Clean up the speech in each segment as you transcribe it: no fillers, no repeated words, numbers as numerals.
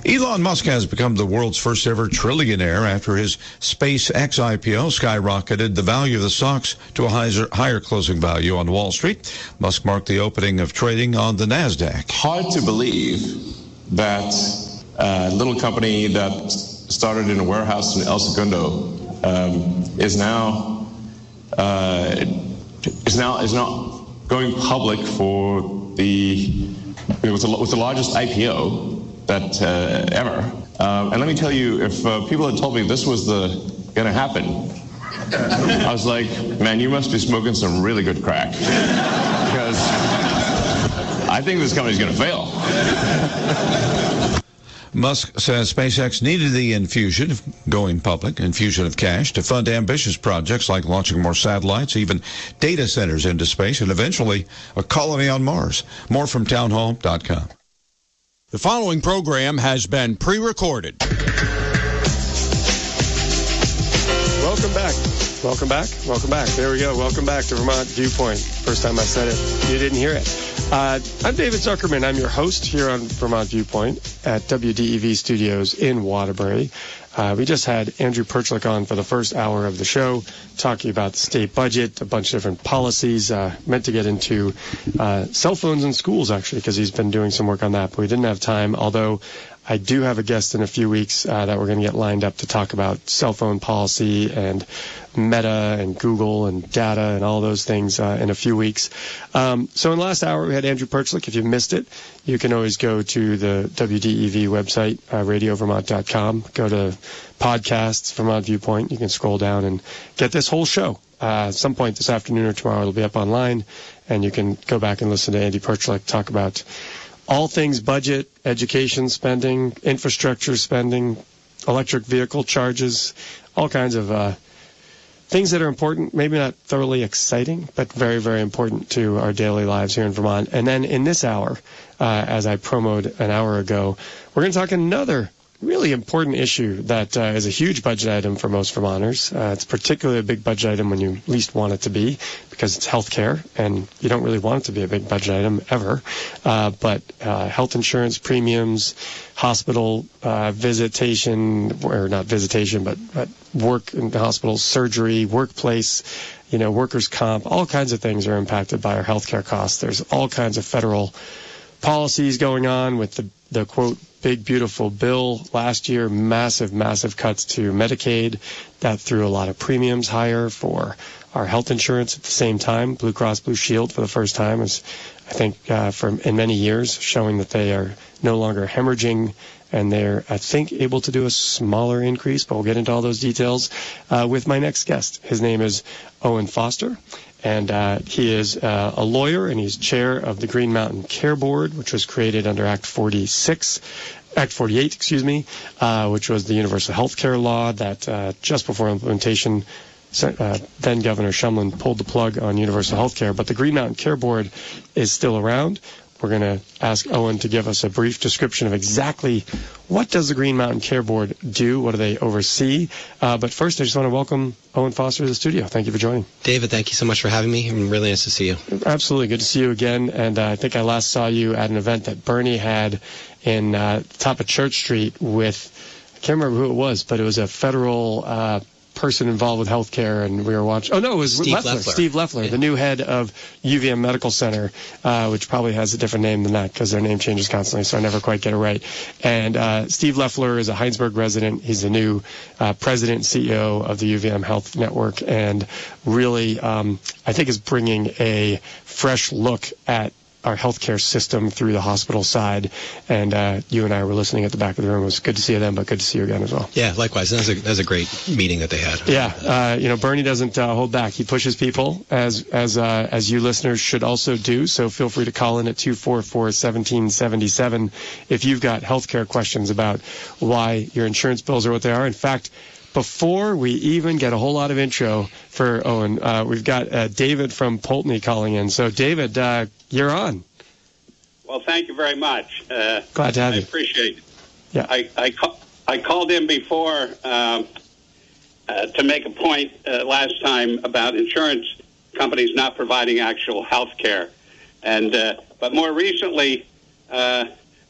Elon Musk has become the world's first ever trillionaire after his SpaceX IPO skyrocketed the value of the stocks to a higher closing value on Wall Street. Musk marked the opening of trading on the NASDAQ. Hard to believe that a little company that started in a warehouse in El Segundo is now going public for with the largest IPO that ever. And let me tell you, if people had told me this was going to happen, I was like, man, you must be smoking some really good crack, because I think this company's going to fail. Musk says SpaceX needed the infusion of cash to fund ambitious projects like launching more satellites, even data centers into space, and eventually a colony on Mars. More from townhall.com. The following program has been pre-recorded. Welcome back. There we go. Welcome back to Vermont Viewpoint. First time I said it, you didn't hear it. I'm David Zuckerman. I'm your host here on Vermont Viewpoint at WDEV Studios in Waterbury. We just had Andrew Perchlik on for the first hour of the show, talking about the state budget, a bunch of different policies, meant to get into cell phones in schools, actually, because he's been doing some work on that, but we didn't have time, although I do have a guest in a few weeks that we're going to get lined up to talk about cell phone policy and Meta and Google and data and all those things in a few weeks. So in the last hour, we had Andrew Perchlik. If you missed it, you can always go to the WDEV website, radiovermont.com, go to podcasts, Vermont Viewpoint. You can scroll down and get this whole show. At some point this afternoon or tomorrow, it'll be up online, and you can go back and listen to Andy Perchlik talk about all things budget, education spending, infrastructure spending, electric vehicle charges, all kinds of things that are important, maybe not thoroughly exciting, but very, very important to our daily lives here in Vermont. And then in this hour, as I promoted an hour ago, we're going to talk another really important issue that is a huge budget item for most Vermonters. It's particularly a big budget item when you least want it to be, because it's health care, and you don't really want it to be a big budget item ever. But health insurance premiums, hospital visitation, or not visitation, but work in the hospital, surgery, workplace, workers' comp, all kinds of things are impacted by our health care costs. There's all kinds of federal policies going on with the quote, big, beautiful bill last year, massive to Medicaid. That threw a lot of premiums higher for our health insurance at the same time. Blue Cross Blue Shield for the first time is, I think, in many years, showing that they are no longer hemorrhaging, and they're, I think, able to do a smaller increase, but we'll get into all those details with my next guest. His name is Owen Foster, and he is a lawyer, and he's chair of the Green Mountain Care Board, which was created under Act 48, which was the universal health care law that just before implementation, then Governor Shumlin pulled the plug on universal health care. But the Green Mountain Care Board is still around. We're going to ask Owen to give us a brief description of exactly what does the Green Mountain Care Board do, what do they oversee. But first, I just want to welcome Owen Foster to the studio. Thank you for joining. David, thank you so much for having me. Really nice to see you. Absolutely. Good to see you again. And I think I last saw you at an event that Bernie had in the top of Church Street with, I can't remember who it was, but it was a federal person involved with healthcare, and we were watching. Oh no, it was Steve Leffler, the new head of UVM Medical Center, which probably has a different name than that because their name changes constantly, so I never quite get it right. And Steve Leffler is a Heinsberg resident. He's the new president and CEO of the UVM Health Network, and really, I think, is bringing a fresh look at our healthcare system through the hospital side. And you and I were listening at the back of the room. It was good to see you then, but good to see you again as well. Yeah, likewise. That was a great meeting that they had. Yeah, Bernie doesn't hold back. He pushes people, as you listeners should also do. So feel free to call in at 244-1777 if you've got healthcare questions about why your insurance bills are what they are. In fact, before we even get a whole lot of intro for Owen, we've got David from Poultney calling in. So, David, you're on. Well, thank you very much. Glad to have you. I appreciate it. Yeah. I called in before to make a point last time about insurance companies not providing actual health care. But more recently,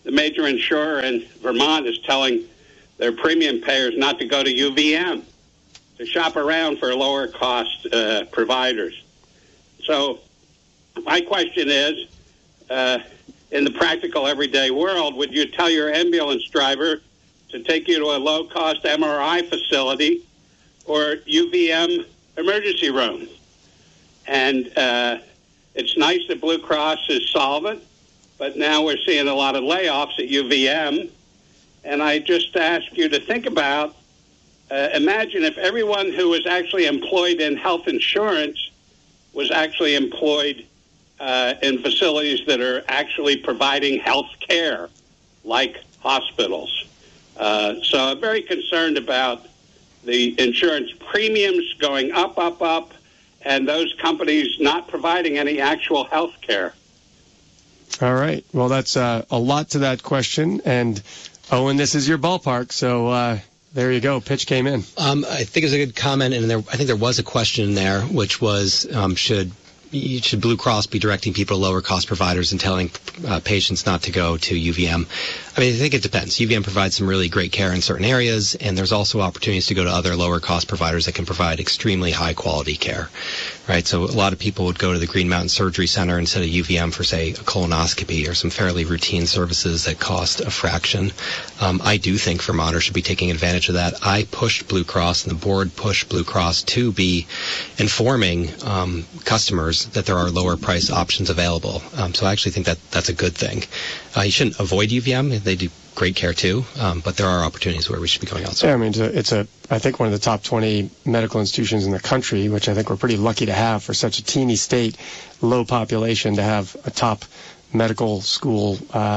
the major insurer in Vermont is telling their premium payers not to go to UVM, to shop around for lower cost providers. So my question is, in the practical everyday world, would you tell your ambulance driver to take you to a low-cost MRI facility or UVM emergency room? And it's nice that Blue Cross is solvent, but now we're seeing a lot of layoffs at UVM. And I just ask you to think about, imagine if everyone who was actually employed in health insurance was actually employed in facilities that are actually providing health care, like hospitals. So I'm very concerned about the insurance premiums going up, and those companies not providing any actual health care. All right. Well, that's a lot to that question. And, Owen, this is your ballpark, so there you go. Pitch came in. I think it's a good comment, and I think there was a question in there, which was should Blue Cross be directing people to lower-cost providers and telling patients not to go to UVM? I mean, I think it depends. UVM provides some really great care in certain areas, and there's also opportunities to go to other lower-cost providers that can provide extremely high-quality care, right? So a lot of people would go to the Green Mountain Surgery Center instead of UVM for, say, a colonoscopy or some fairly routine services that cost a fraction. I do think Vermonters should be taking advantage of that. I pushed Blue Cross, and the board pushed Blue Cross to be informing customers that there are lower price options available. So I actually think that that's a good thing. You shouldn't avoid UVM. They do great care too, but there are opportunities where we should be going elsewhere. Yeah, I mean, it's I think one of the top 20 medical institutions in the country, which I think we're pretty lucky to have for such a teeny state, low population, to have a top medical school,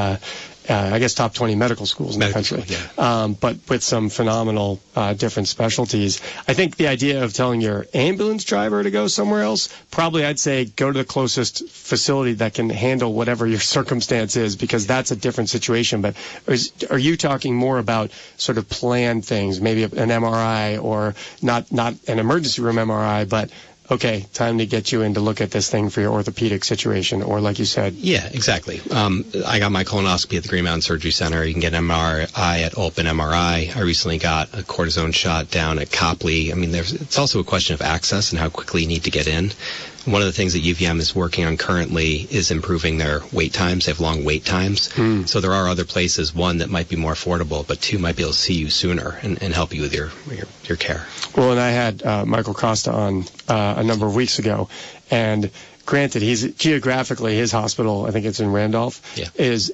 I guess top 20 medical schools in the country, but with some phenomenal different specialties. I think the idea of telling your ambulance driver to go somewhere else, probably I'd say go to the closest facility that can handle whatever your circumstance is, because that's a different situation. But are you talking more about sort of planned things, maybe an MRI, or not an emergency room MRI, but okay, time to get you in to look at this thing for your orthopedic situation, or like you said. Yeah, exactly. I got my colonoscopy at the Green Mountain Surgery Center. You can get an MRI at Open MRI. I recently got a cortisone shot down at Copley. I mean, it's also a question of access and how quickly you need to get in. One of the things that UVM is working on currently is improving their wait times. They have long wait times. So there are other places, one, that might be more affordable, but two, might be able to see you sooner and help you with your care. Well, and I had Michael Costa on a number of weeks ago, and granted, he's geographically, his hospital, I think it's in Randolph, is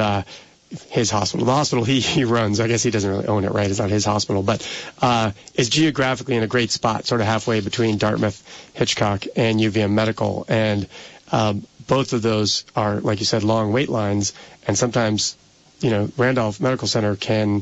his hospital. The hospital he runs, I guess he doesn't really own it, right? It's not his hospital, but is geographically in a great spot, sort of halfway between Dartmouth, Hitchcock, and UVM Medical. And both of those are, like you said, long wait lines. And sometimes, Randolph Medical Center can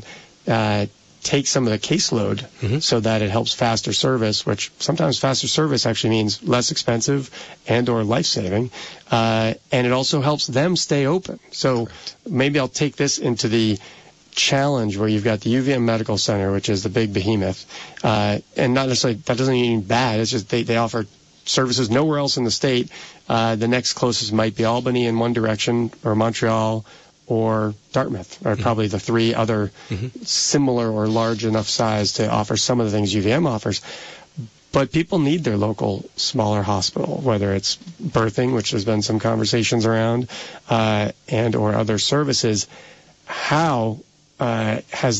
take some of the caseload so that it helps faster service, which sometimes faster service actually means less expensive and or life-saving. And it also helps them stay open. So maybe I'll take this into the challenge where you've got the UVM Medical Center, which is the big behemoth. And not necessarily, that doesn't mean bad. It's just they offer services nowhere else in the state. The next closest might be Albany in one direction, or Montreal, or Dartmouth, are probably the three other similar or large enough size to offer some of the things UVM offers. But people need their local smaller hospital, whether it's birthing, which there's been some conversations around, and or other services. How what's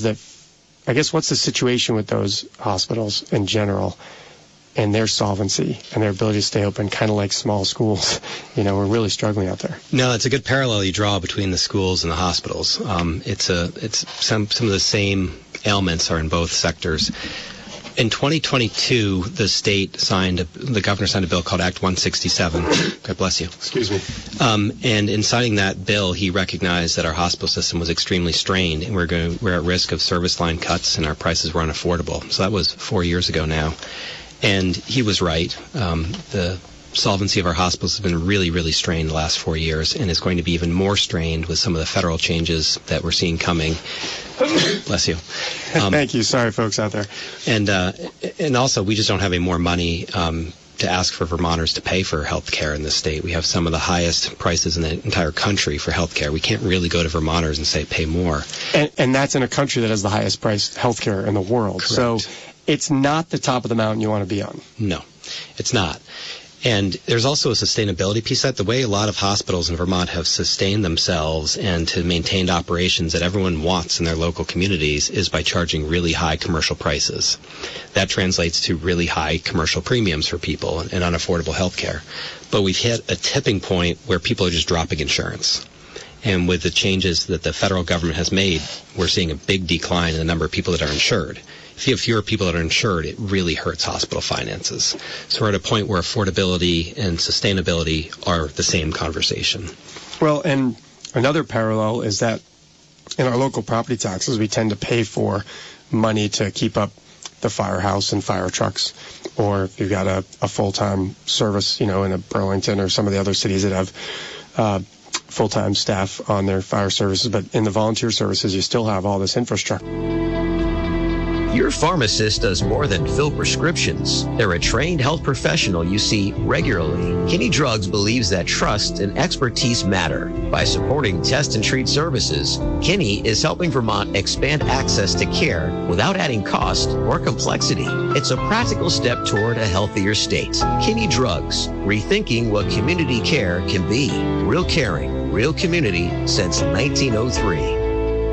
the situation with those hospitals in general, and their solvency and their ability to stay open, kind of like small schools? We're really struggling out there. No, it's a good parallel you draw between the schools and the hospitals. It's some of the same ailments are in both sectors. In 2022, the governor signed a bill called Act 167. God bless you. Excuse me. And in signing that bill, he recognized that our hospital system was extremely strained, and we're at risk of service line cuts, and our prices were unaffordable. So that was 4 years ago now. And he was right. The solvency of our hospitals has been really, really strained the last 4 years, and is going to be even more strained with some of the federal changes that we're seeing coming. Bless you. Thank you. Sorry, folks out there. And also, we just don't have any more money to ask for Vermonters to pay for health care in this state. We have some of the highest prices in the entire country for health care. We can't really go to Vermonters and say pay more. And that's in a country that has the highest priced health care in the world. Correct. So it's not the top of the mountain you want to be on. No, it's not. And there's also a sustainability piece that the way a lot of hospitals in Vermont have sustained themselves and to maintain operations that everyone wants in their local communities is by charging really high commercial prices. That translates to really high commercial premiums for people and unaffordable health care. But we've hit a tipping point where people are just dropping insurance. And with the changes that the federal government has made, we're seeing a big decline in the number of people that are insured. If you have fewer people that are insured, it really hurts hospital finances. So we're at a point where affordability and sustainability are the same conversation. Well, and another parallel is that in our local property taxes, we tend to pay for money to keep up the firehouse and fire trucks. Or if you've got a full-time service, in a Burlington or some of the other cities that have full-time staff on their fire services. But in the volunteer services, you still have all this infrastructure. Your pharmacist does more than fill prescriptions. They're a trained health professional you see regularly. Kinney Drugs believes that trust and expertise matter. By supporting test and treat services, Kinney is helping Vermont expand access to care without adding cost or complexity. It's a practical step toward a healthier state. Kinney Drugs, rethinking what community care can be. Real caring, real community since 1903.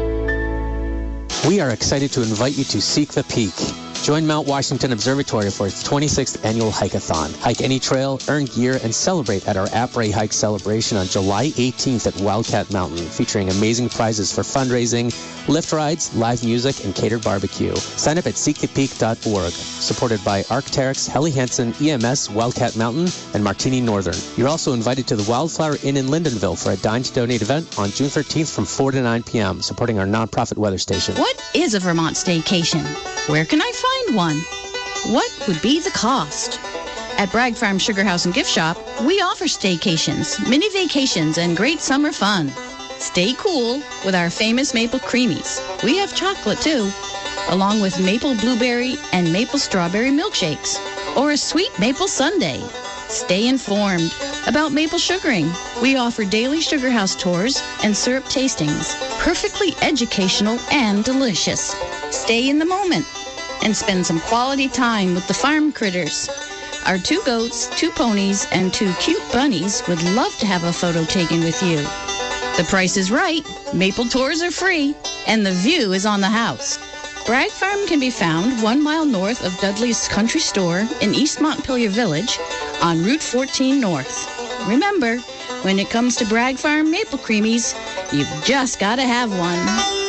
We are excited to invite you to Seek the Peak. Join Mount Washington Observatory for its 26th annual hike-a-thon. Hike any trail, earn gear, and celebrate at our Après Hike celebration on July 18th at Wildcat Mountain, featuring amazing prizes for fundraising, lift rides, live music, and catered barbecue. Sign up at seekthepeak.org. Supported by Arc'teryx, Helly Hansen, EMS, Wildcat Mountain, and Martini Northern. You're also invited to the Wildflower Inn in Lindenville for a Dine to Donate event on June 13th from 4 to 9 p.m., supporting our nonprofit weather station. What is a Vermont staycation? Where can I find one? What would be the cost? At Bragg Farm Sugar House and Gift Shop, we offer staycations, mini vacations, and great summer fun. Stay cool with our famous maple creamies. We have chocolate too, along with maple blueberry and maple strawberry milkshakes, or a sweet maple sundae. Stay informed about maple sugaring. We offer daily sugar house tours and syrup tastings, perfectly educational and delicious. Stay in the moment and spend some quality time with the farm critters. Our 2 goats, 2 ponies, and 2 cute bunnies would love to have a photo taken with you. The price is right, maple tours are free, and the view is on the house. Bragg Farm can be found 1 mile north of Dudley's Country Store in East Montpelier Village on Route 14 North. Remember, when it comes to Bragg Farm maple creamies, you've just got to have one.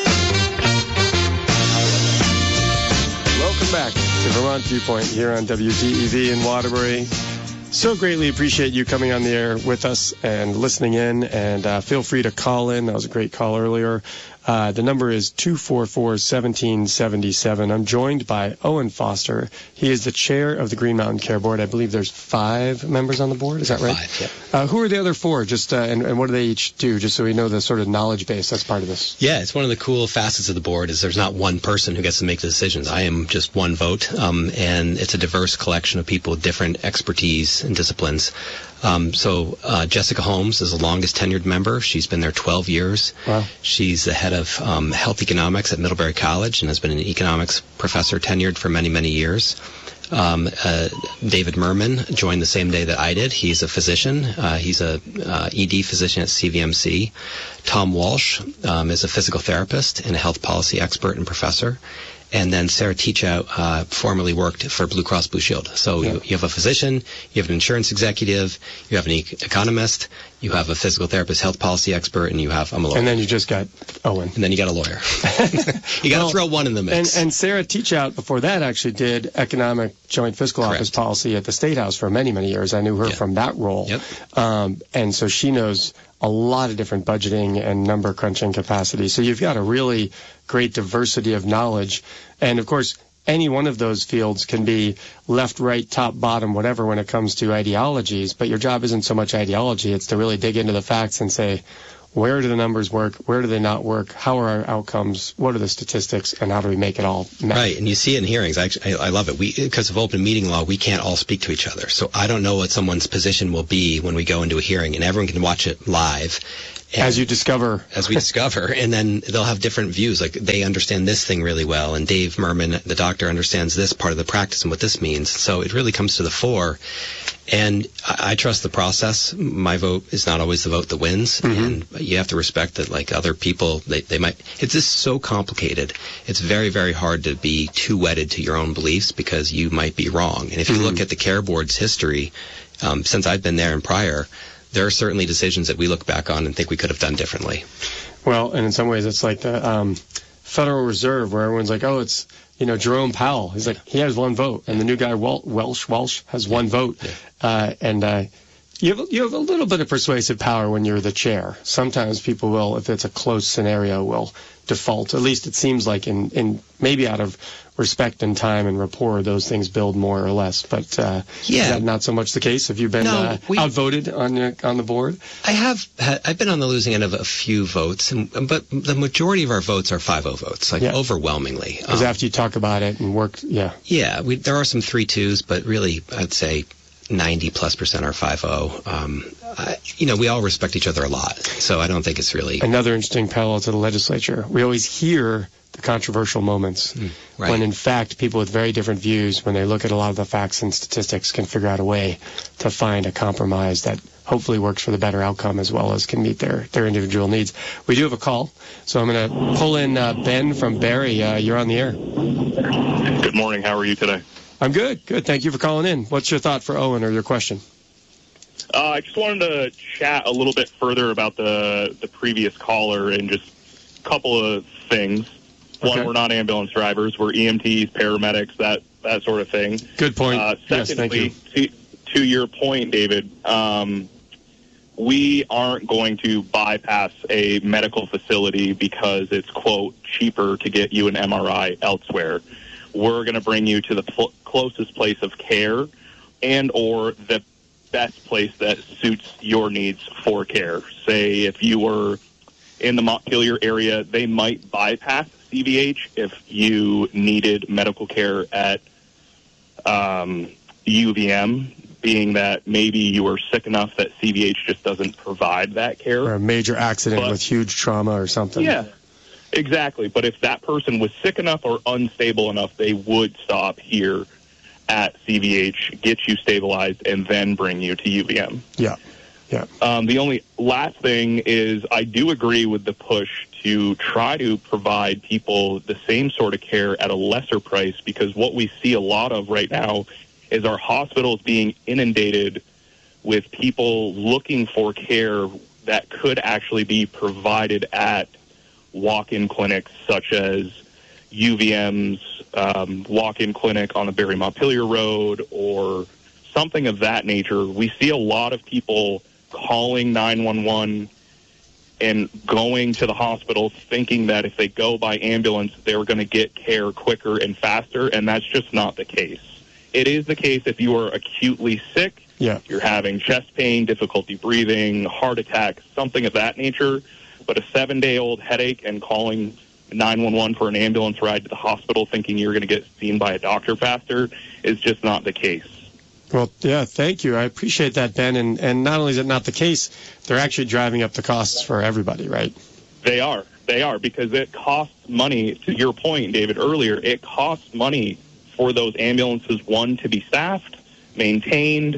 Welcome back to Vermont Viewpoint here on WDEV in Waterbury. So greatly appreciate you coming on the air with us and listening in, and feel free to call in. That was a great call earlier. The number is 244-1777. I'm joined by Owen Foster. He is the chair of the Green Mountain Care Board. I believe there's 5 members on the board. Is that right? 5, yeah. Who are the other 4? Just and what do they each do? Just so we know the sort of knowledge base that's part of this. Yeah, it's one of the cool facets of the board is there's not one person who gets to make the decisions. I am just one vote, and it's a diverse collection of people with different expertise and disciplines. So Jessica Holmes is the longest tenured member. She's been there 12 years. Wow. She's the head of health economics at Middlebury College and has been an economics professor tenured for many, many years. David Merman joined the same day that I did. He's a physician. He's a ED physician at CVMC. Tom Walsh is a physical therapist and a health policy expert and professor. And then Sarah Teachout formerly worked for Blue Cross Blue Shield. So you have a physician, you have an insurance executive, you have an economist, you have a physical therapist, health policy expert, and I'm a lawyer. And then you just got Owen. And then you got a lawyer. You got to throw one in the mix. And Sarah Teachout before that actually did economic joint fiscal office policy at the State House for many, many years. I knew her from that role. Yep. And so she knows a lot of different budgeting and number crunching capacity. So you've got a really great diversity of knowledge. And of course, any one of those fields can be left, right, top, bottom, whatever when it comes to ideologies. But your job isn't so much ideology. It's to really dig into the facts and say, Where do the numbers work? Where do they not work? How are our outcomes? What are the statistics? And how do we make it all match? Right, and you see it in hearings. I love it. Because of open meeting law, we can't all speak to each other. So I don't know what someone's position will be when we go into a hearing, and everyone can watch it live. As you discover. As we discover. And then they'll have different views. Like, they understand this thing really well, and Dave Merman, the doctor, understands this part of the practice and what this means. So it really comes to the fore. And I trust the process. My vote is not always the vote that wins. Mm-hmm. And you have to respect that, like, other people, they might. It's just so complicated. It's very, very hard to be too wedded to your own beliefs because you might be wrong. And if you look at the Care Board's history, since I've been there and prior, there are certainly decisions that we look back on and think we could have done differently. Well, and in some ways it's like the Federal Reserve, where everyone's like, oh, it's, Jerome Powell. He's like, he has one vote. And the new guy, Walsh, has one vote. Yeah. You have a little bit of persuasive power when you're the chair. Sometimes people will, if it's a close scenario, will default. At least it seems like in maybe out of respect and time and rapport, those things build more or less. But is that not so much the case? Have you been outvoted on the board? I've been on the losing end of a few votes, but the majority of our votes are 5-0 votes, overwhelmingly. Because after you talk about it and work, Yeah, there are some 3-2s, but really I'd say 90+% are 5-0. We all respect each other a lot, so I don't think it's really... Another interesting parallel to the legislature. We always hear the controversial moments when, in fact, people with very different views, when they look at a lot of the facts and statistics, can figure out a way to find a compromise that hopefully works for the better outcome as well as can meet their individual needs. We do have a call, so I'm going to pull in Ben from Barrie. You're on the air. Good morning. How are you today? I'm good. Good. Thank you for calling in. What's your thought for Owen or your question? I just wanted to chat a little bit further about the previous caller and just a couple of things. Okay. One, we're not ambulance drivers. We're EMTs, paramedics, that sort of thing. Good point. Secondly, yes, thank you. To your point, David, we aren't going to bypass a medical facility because it's, quote, cheaper to get you an MRI elsewhere. We're going to bring you to the closest place of care and or the best place that suits your needs for care. Say if you were in the Montpelier area, they might bypass CVH if you needed medical care at UVM, being that maybe you were sick enough that CVH just doesn't provide that care. Or a major accident with huge trauma or something. Yeah. Exactly, but if that person was sick enough or unstable enough, they would stop here at CVH, get you stabilized, and then bring you to UVM. Yeah. The only last thing is I do agree with the push to try to provide people the same sort of care at a lesser price, because what we see a lot of right now is our hospitals being inundated with people looking for care that could actually be provided at walk-in clinics such as UVM's walk-in clinic on the Barrie Montpelier Road or something of that nature. We see a lot of people calling 911 and going to the hospital thinking that if they go by ambulance, they're going to get care quicker and faster, and that's just not the case. It is the case if you are acutely sick, you're having chest pain, difficulty breathing, heart attack, something of that nature. But a 7-day-old headache and calling 911 for an ambulance ride to the hospital thinking you're going to get seen by a doctor faster is just not the case. Well, yeah, thank you. I appreciate that, Ben. And not only is it not the case, they're actually driving up the costs for everybody, right? They are, because it costs money. To your point, David, earlier, it costs money for those ambulances, one, to be staffed, maintained.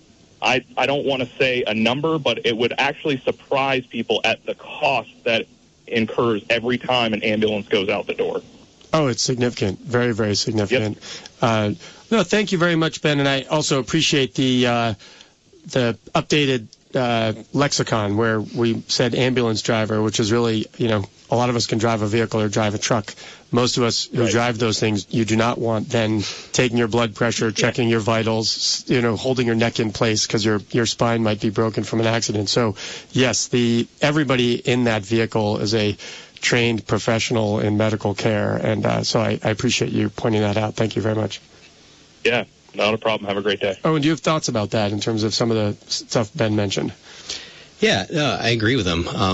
I don't want to say a number, but it would actually surprise people at the cost that incurs every time an ambulance goes out the door. Oh, it's significant. Very, very significant. Yep. No, thank you very much, Ben. And I also appreciate the updated lexicon where we said ambulance driver, which is really, a lot of us can drive a vehicle or drive a truck. Most of us who drive those things, you do not want then taking your blood pressure, checking your vitals, holding your neck in place because your spine might be broken from an accident. So, yes, everybody in that vehicle is a trained professional in medical care, and so I appreciate you pointing that out. Thank you very much. Yeah, not a problem. Have a great day. Oh, and do you have thoughts about that in terms of some of the stuff Ben mentioned? Yeah, I agree with him.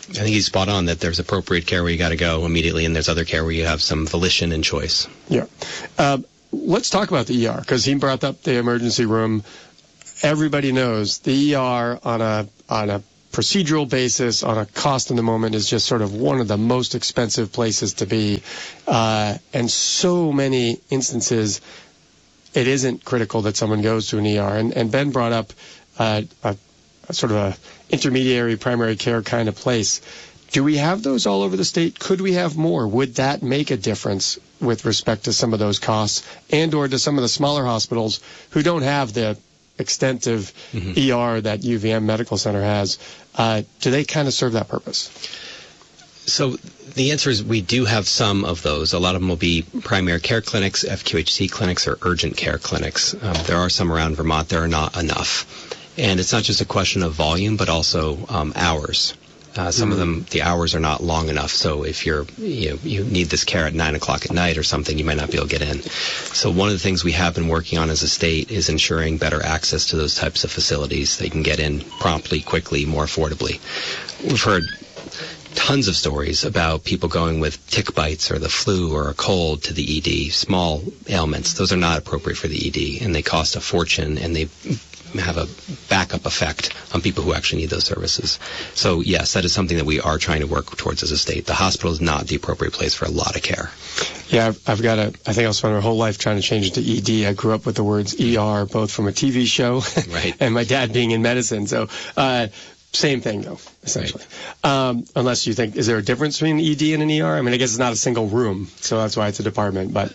I think he's spot on that there's appropriate care where you got to go immediately, and there's other care where you have some volition and choice. Yeah. Let's talk about the ER, because he brought up the emergency room. Everybody knows the ER on a procedural basis, on a cost in the moment, is just sort of one of the most expensive places to be. And so many instances, it isn't critical that someone goes to an ER. And Ben brought up a sort of a intermediary primary care kind of place. Do we have those all over the state? Could we have more? Would that make a difference with respect to some of those costs, and or to some of the smaller hospitals who don't have the extensive ER that UVM Medical Center has? Do they kind of serve that purpose? So the answer is we do have some of those. A lot of them will be primary care clinics, FQHC clinics, or urgent care clinics. There are some around Vermont. There are not enough. And it's not just a question of volume, but also hours. Some of them, the hours are not long enough. So if you need this care at 9 o'clock at night or something, you might not be able to get in. So one of the things we have been working on as a state is ensuring better access to those types of facilities. They can get in promptly, quickly, more affordably. We've heard tons of stories about people going with tick bites or the flu or a cold to the ED, small ailments. Those are not appropriate for the ED, and they cost a fortune, and they have a backup effect on people who actually need those services. So yes, that is something that we are trying to work towards as a state. The hospital is not the appropriate place for a lot of care. Yeah, I think I'll spend my whole life trying to change it to ED. I grew up with the words ER, both from a TV show right. and my dad being in medicine. So, same thing, though, essentially. Right. Unless you think, is there a difference between ED and an ER? I mean, I guess it's not a single room, so that's why it's a department, but...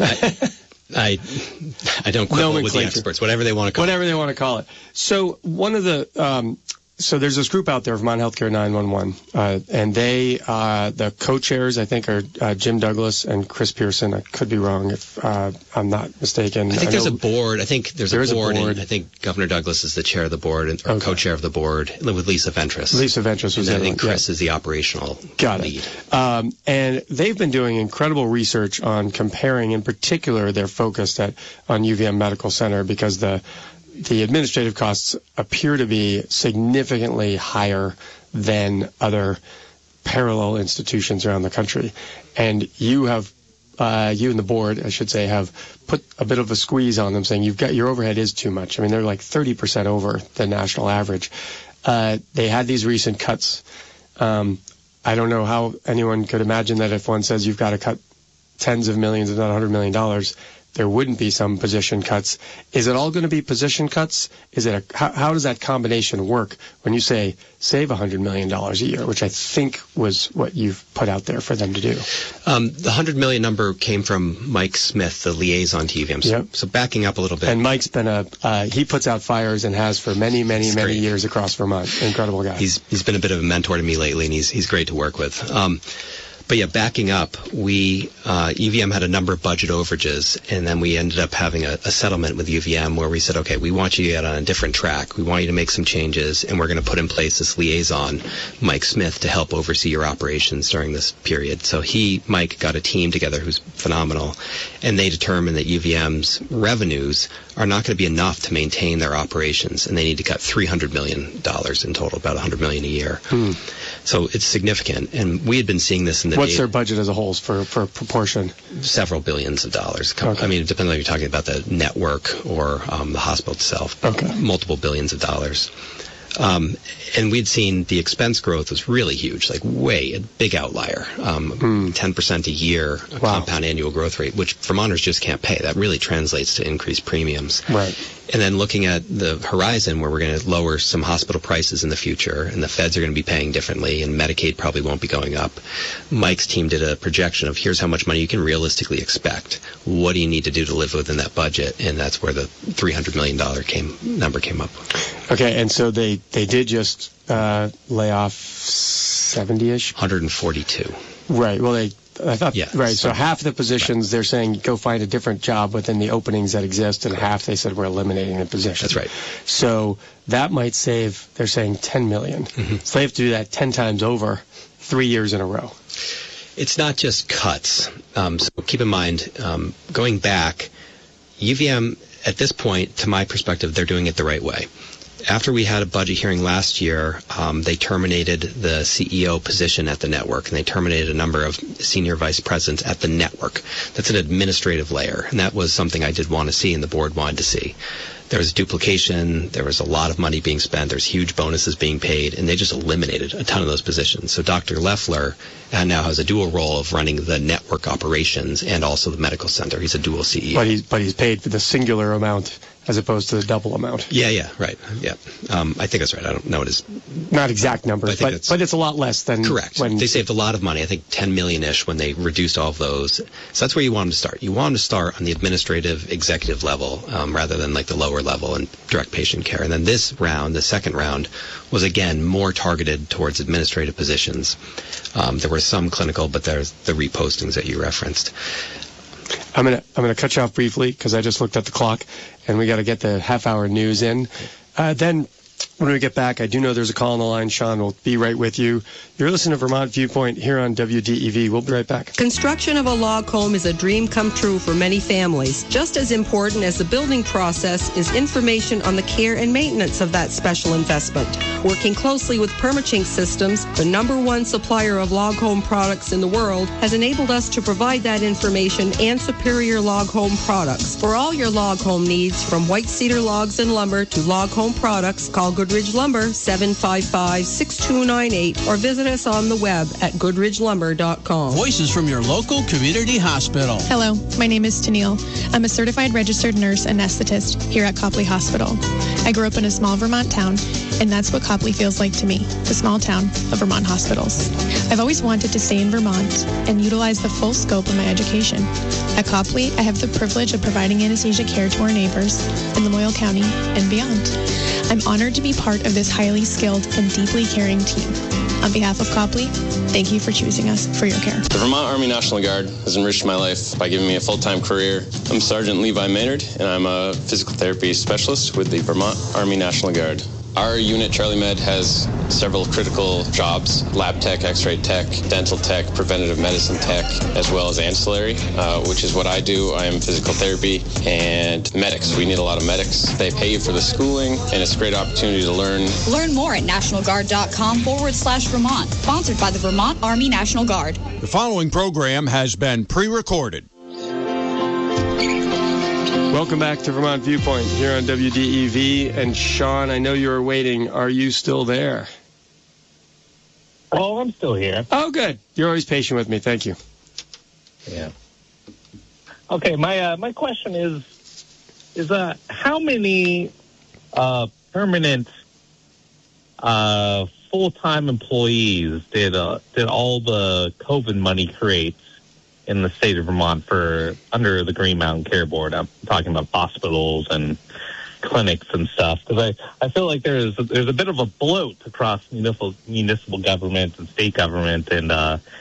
I don't quibble with the experts, whatever they want to call it. Whatever they want to call it. So one of the... So there's this group out there, Vermont Healthcare 911, and they, the co-chairs, I think, are Jim Douglas and Chris Pearson. I could be wrong if I'm not mistaken. I think there's a board. I think there's a board. And I think Governor Douglas is the chair of the board, or co-chair of the board, with Lisa Ventris. Lisa Ventris was there. I think Chris is the operational lead. And they've been doing incredible research on comparing, in particular, they're focused on UVM Medical Center, because the administrative costs appear to be significantly higher than other parallel institutions around the country. And you and the board, I should say, have put a bit of a squeeze on them, saying your overhead is too much. I mean, they're like 30% over the national average. They had these recent cuts. I don't know how anyone could imagine that if one says you've got to cut tens of millions, if not $100 million, there wouldn't be some position cuts. Is it all going to be position cuts? How does that combination work when you say save $100 million a year, which I think was what you've put out there for them to do? The $100 million number came from Mike Smith, the liaison to UVM. So backing up a little bit. And Mike's been he puts out fires and has for many years across Vermont. Incredible guy. He's been a bit of a mentor to me lately, and he's great to work with. But yeah, backing up, UVM had a number of budget overages, and then we ended up having a settlement with UVM where we said, okay, we want you to get on a different track. We want you to make some changes, and we're going to put in place this liaison, Mike Smith, to help oversee your operations during this period. So Mike, got a team together who's phenomenal, and they determined that UVM's revenues are not going to be enough to maintain their operations, and they need to cut $300 million in total, about $100 million a year. So it's significant, and we had been seeing this in the What's their budget as a whole for proportion? Several billions of dollars. Okay. I mean, it depends on if you're talking about the network or the hospital itself. Okay. Multiple billions of dollars. And we'd seen the expense growth was really huge, like a big outlier, 10% a year, compound annual growth rate, which Vermonters just can't pay. That really translates to increased premiums. Right. And then looking at the horizon where we're going to lower some hospital prices in the future, and the feds are going to be paying differently, and Medicaid probably won't be going up. Mike's team did a projection of here's how much money you can realistically expect. What do you need to do to live within that budget? And that's where the $300 million number came up. Okay, and so they did just lay off 70-ish? 142. Right. Well, I thought, yeah, right. So half the positions, they're saying go find a different job within the openings that exist, and half they said we're eliminating the position. That's right. So that might save, they're saying, $10 million. So they have to do that 10 times over 3 years in a row. It's not just cuts. So keep in mind, going back, UVM, at this point, to my perspective, they're doing it the right way. after we had a budget hearing last year, they terminated the CEO position at the network, and they terminated a number of senior vice presidents at the network. That's an administrative layer, and that was something I did want to see and the board wanted to see. There was duplication, there was a lot of money being spent, there's huge bonuses being paid, and they just eliminated a ton of those positions. So Dr. Leffler now has a dual role of running the network operations and also the medical center. He's a dual CEO. But he's paid for the singular amount as opposed to the double amount. Yeah, right. Yeah. I think that's right. I don't know what his... Not exact numbers, but it's a lot less than... Correct. They saved a lot of money, I think 10 million-ish when they reduced all of those. So that's where you want them to start. You want them to start on the administrative, executive level rather than like the lower level and direct patient care. And then this round, the second round, was again more targeted towards administrative positions. There were some clinical, but there's the repostings that you referenced. I'm gonna cut you off briefly because I just looked at the clock and we got to get the half-hour news in. Then when we get back, I do know there's a call on the line. Sean will be right with you. You're listening to Vermont Viewpoint here on WDEV. We'll be right back. Construction of a log home is a dream come true for many families. Just as important as the building process is information on the care and maintenance of that special investment. Working closely with Permachink Systems, the #1 supplier of log home products in the world, has enabled us to provide that information and superior log home products. For all your log home needs, from white cedar logs and lumber to log home products, call Goodridge Lumber 755-6298 or visit us on the web at goodridgelumber.com. Voices from your local community hospital. Hello, my name is Tennille. I'm a certified registered nurse anesthetist here at Copley Hospital. I grew up in a small Vermont town, and that's what Copley feels like to me, the small town of Vermont hospitals. I've always wanted to stay in Vermont and utilize the full scope of my education. At Copley, I have the privilege of providing anesthesia care to our neighbors in Lamoille County and beyond. I'm honored to be part of this highly skilled and deeply caring team. On behalf of Copley, thank you for choosing us for your care. The Vermont Army National Guard has enriched my life by giving me a full-time career. I'm Sergeant Levi Maynard, and I'm a physical therapy specialist with the Vermont Army National Guard. Our unit, Charlie Med, has several critical jobs: lab tech, x-ray tech, dental tech, preventative medicine tech, as well as ancillary, which is what I do. I am physical therapy and medics. We need a lot of medics. They pay you for the schooling, and it's a great opportunity to learn. Learn more at nationalguard.com/Vermont. Sponsored by the Vermont Army National Guard. The following program has been pre-recorded. Welcome back to Vermont Viewpoint here on WDEV. And Sean, I know you were waiting. Are you still there? Oh, I'm still here. Oh, good. You're always patient with me. Thank you. Yeah. Okay, my question is how many permanent full-time employees did all the COVID money create in the state of Vermont for under the Green Mountain Care Board? I'm talking about hospitals and clinics and stuff, because I feel like there's a bit of a bloat across municipal government and state government, and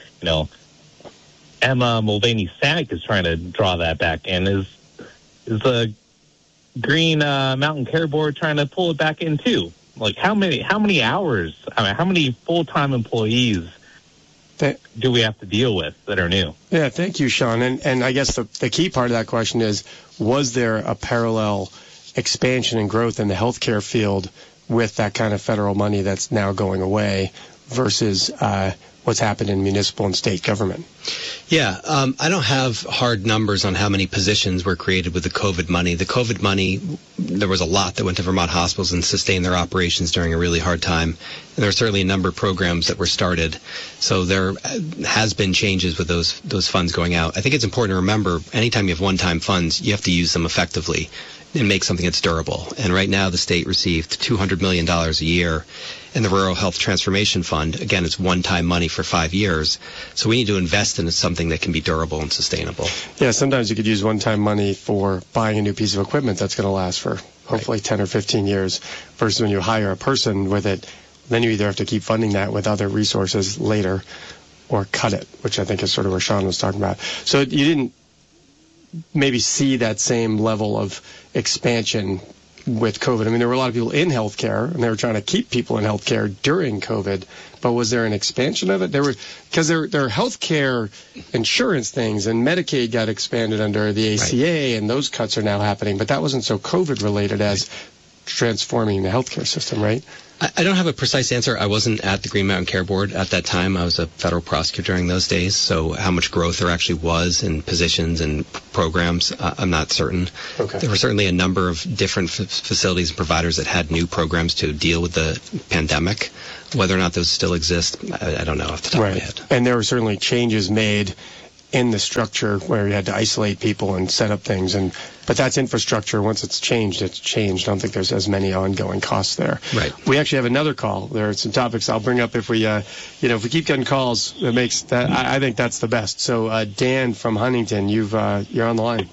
Emma Mulvaney-Sack is trying to draw that back in. Is the Green Mountain Care Board trying to pull it back in too? Like how many hours? How many full-time employees do we have to deal with that are new? Yeah, thank you, Sean. And I guess the key part of that question is, was there a parallel expansion and growth in the healthcare field with that kind of federal money that's now going away versus what's happened in municipal and state government? Yeah, I don't have hard numbers on how many positions were created with the COVID money. The COVID money, there was a lot that went to Vermont hospitals and sustained their operations during a really hard time. And there were certainly a number of programs that were started. So there has been changes with those funds going out. I think it's important to remember, anytime you have one-time funds, you have to use them effectively and make something that's durable. And right now the state received $200 million a year in the Rural Health Transformation Fund. Again, it's one-time money for 5 years. So we need to invest in something that can be durable and sustainable. Yeah, sometimes you could use one-time money for buying a new piece of equipment that's going to last for hopefully 10 or 15 years versus when you hire a person with it, then you either have to keep funding that with other resources later or cut it, which I think is sort of where Sean was talking about. So you didn't maybe see that same level of expansion with COVID. I mean, there were a lot of people in healthcare, and they were trying to keep people in healthcare during COVID. But was there an expansion of it? Because there are healthcare insurance things, and Medicaid got expanded under the ACA, and those cuts are now happening. But that wasn't so COVID related as transforming the healthcare system, right? I don't have a precise answer. I wasn't at the Green Mountain Care Board at that time. I was a federal prosecutor during those days, so how much growth there actually was in positions and programs, I'm not certain. Okay. There were certainly a number of different facilities and providers that had new programs to deal with the pandemic. Whether or not those still exist, I don't know off the top of my head. And there were certainly changes made in the structure where you had to isolate people and set up things, but that's infrastructure. Once it's changed, it's changed. I don't think there's as many ongoing costs there. Right. We actually have another call. There are some topics I'll bring up if we, if we keep getting calls. It makes that. I think that's the best. So Dan from Huntington, you're on the line.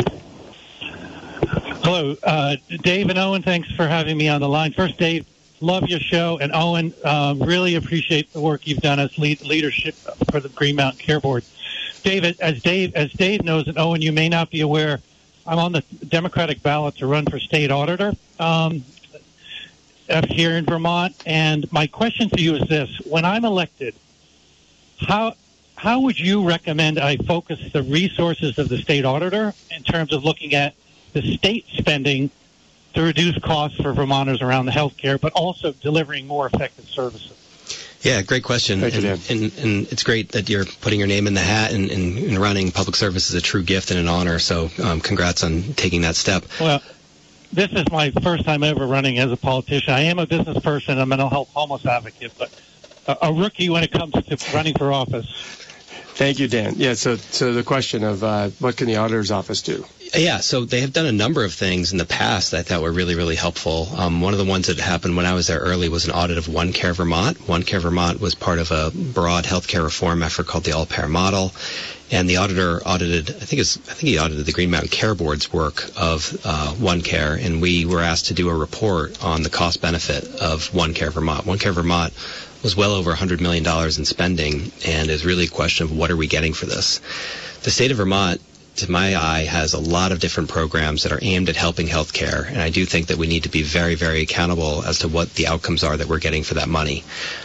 Hello, Dave and Owen. Thanks for having me on the line. First, Dave, love your show, and Owen, really appreciate the work you've done as leadership for the Green Mountain Care Board. David, as Dave knows, and Owen, you may not be aware, I'm on the Democratic ballot to run for state auditor here in Vermont. And my question to you is this: when I'm elected, how would you recommend I focus the resources of the state auditor in terms of looking at the state spending to reduce costs for Vermonters around the health care, but also delivering more effective services? Yeah, great question. Thank you, Dan. And it's great that you're putting your name in the hat and running public service is a true gift and an honor. So congrats on taking that step. Well, this is my first time ever running as a politician. I am a business person, a mental health homeless advocate, but a rookie when it comes to running for office. Thank you, Dan. Yeah, so the question of what can the auditor's office do? Yeah, so they have done a number of things in the past that I thought were really, really helpful. One of the ones that happened when I was there early was an audit of One Care Vermont. One Care Vermont was part of a broad healthcare reform effort called the All-Payer Model. And the auditor audited, I think he audited the Green Mountain Care Board's work of One Care, and we were asked to do a report on the cost benefit of One Care Vermont. One Care Vermont was well over $100 million in spending, and is really a question of what are we getting for this. The state of Vermont, to my eye, has a lot of different programs that are aimed at helping healthcare, and I do think that we need to be very, very accountable as to what the outcomes are that we're getting for that money.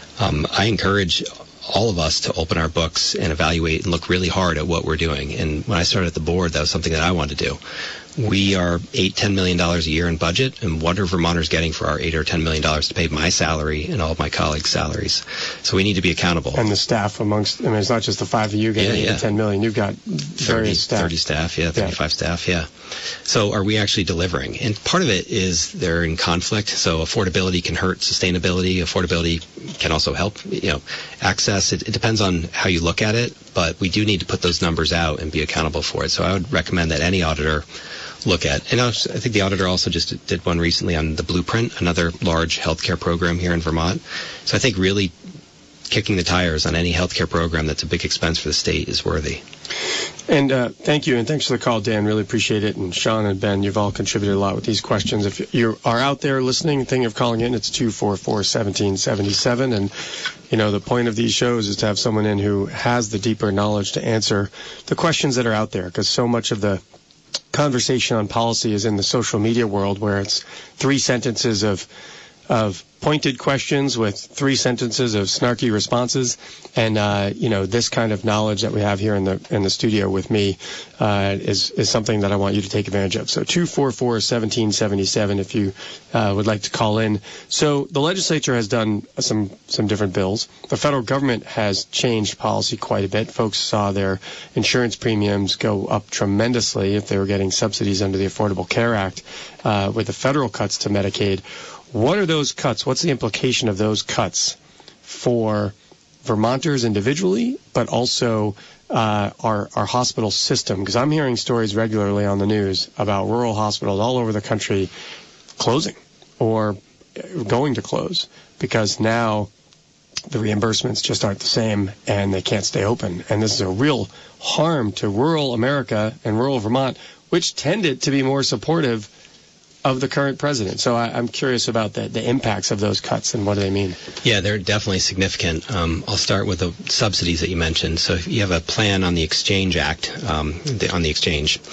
I encourage all of us to open our books and evaluate and look really hard at what we're doing. And when I started at the board, that was something that I wanted to do. We are $8-10 million a year in budget, and what are Vermonters getting for our $8 or $10 million to pay my salary and all of my colleagues' salaries? So we need to be accountable. And the staff it's not just the 5 of you getting $8 to $10 million. You've got 30 staff, 35 staff, So are we actually delivering? And part of it is they're in conflict. So affordability can hurt sustainability. Affordability can also help, access. It depends on how you look at it, but we do need to put those numbers out and be accountable for it. So I would recommend that any auditor look at. And I think the auditor also just did one recently on the Blueprint, another large healthcare program here in Vermont. So I think really kicking the tires on any healthcare program that's a big expense for the state is worthy. And thank you, and thanks for the call, Dan. Really appreciate it. And Sean and Ben, you've all contributed a lot with these questions. If you are out there listening, thinking of calling in, it's 244-1777. And, the point of these shows is to have someone in who has the deeper knowledge to answer the questions that are out there, because so much of the conversation on policy is in the social media world, where it's 3 sentences of pointed questions with 3 sentences of snarky responses. And this kind of knowledge that we have here in the studio with me is something that I want you to take advantage of. So 244-1777 if you would like to call in. So the legislature has done some different bills. The federal government has changed policy quite a bit. Folks saw their insurance premiums go up tremendously if they were getting subsidies under the Affordable Care Act with the federal cuts to Medicaid. What are those cuts? What's the implication of those cuts for Vermonters individually, but also our hospital system? Because I'm hearing stories regularly on the news about rural hospitals all over the country closing or going to close because now the reimbursements just aren't the same and they can't stay open. And this is a real harm to rural America and rural Vermont, which tended to be more supportive of the current president. So I'm curious about the impacts of those cuts and what do they mean? Yeah, they're definitely significant. I'll start with the subsidies that you mentioned. So if you have a plan on the Exchange Act, on the exchange,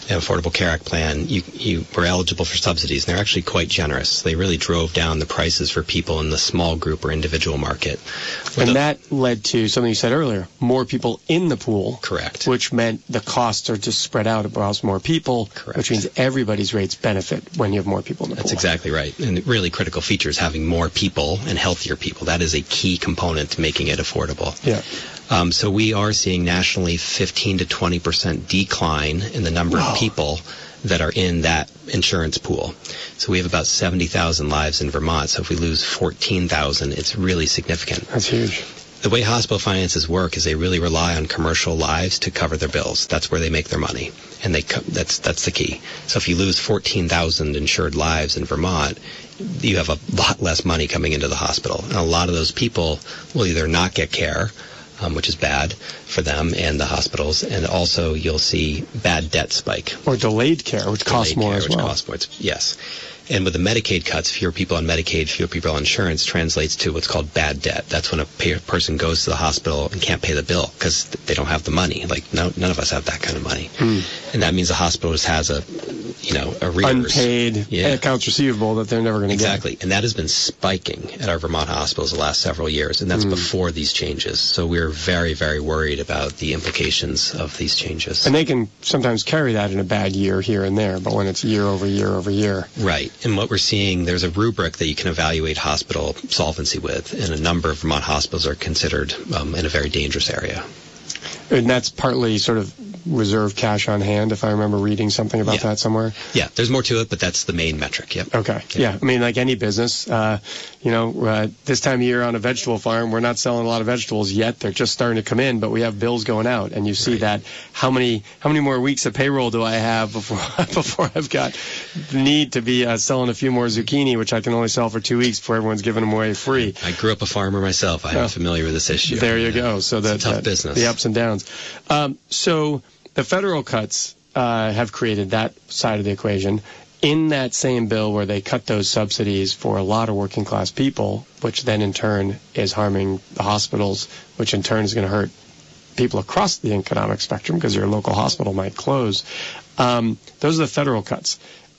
Affordable Care Act plan, you were eligible for subsidies, and they're actually quite generous. They really drove down the prices for people in the small group or individual market. And that led to something you said earlier, more people in the pool. Correct. Which meant the costs are just spread out across more people. Correct. Which means everybody's rates benefit when you have more people in the pool. That's exactly right. And really critical feature is having more people and healthier people. That is a key component to making it affordable. Yeah. So we are seeing nationally 15 to 20% decline in the number of people that are in that insurance pool. So we have about 70,000 lives in Vermont. So if we lose 14,000, it's really significant. That's huge. The way hospital finances work is they really rely on commercial lives to cover their bills. That's where they make their money, and that's the key. So if you lose 14,000 insured lives in Vermont, you have a lot less money coming into the hospital. And a lot of those people will either not get care, which is bad for them and the hospitals, and also you'll see bad debt spike. Or delayed care, which costs more as well. Costs more, yes. And with the Medicaid cuts, fewer people on Medicaid, fewer people on insurance translates to what's called bad debt. That's when a person goes to the hospital and can't pay the bill because they don't have the money. Like, none of us have that kind of money. And that means the hospital just has arrears. Unpaid accounts receivable that they're never going to get. Exactly. And that has been spiking at our Vermont hospitals the last several years, and that's before these changes. So we're very, very worried about the implications of these changes. And they can sometimes carry that in a bad year here and there, but when it's year over year over year. Right. And what we're seeing, there's a rubric that you can evaluate hospital solvency with, and a number of Vermont hospitals are considered in a very dangerous area. And that's partly sort of reserve cash on hand, if I remember reading something about that somewhere. Yeah, there's more to it, but that's the main metric. Yep. Okay. Yeah. I mean, like any business, this time of year on a vegetable farm, we're not selling a lot of vegetables yet. They're just starting to come in, but we have bills going out, and you see that how many more weeks of payroll do I have before I've got the need to be selling a few more zucchini, which I can only sell for 2 weeks before everyone's giving them away free. I grew up a farmer myself. I'm familiar with this issue. There you go. So it's a tough business. The ups and downs. So the federal cuts have created that side of the equation. In that same bill where they cut those subsidies for a lot of working class people, which then in turn is harming the hospitals, which in turn is going to hurt people across the economic spectrum because your local hospital might close. Those are the federal cuts.